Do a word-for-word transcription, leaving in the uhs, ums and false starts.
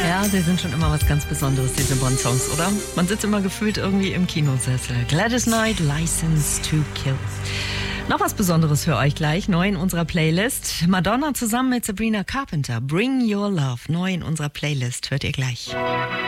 Ja, sie sind schon immer was ganz Besonderes, diese Bond-Songs, oder? Man sitzt immer gefühlt irgendwie im Kinosessel. Gladys Knight, License to Kill. Noch was Besonderes für euch gleich, neu in unserer Playlist. Madonna zusammen mit Sabrina Carpenter, Bring Your Love, neu in unserer Playlist, hört ihr gleich.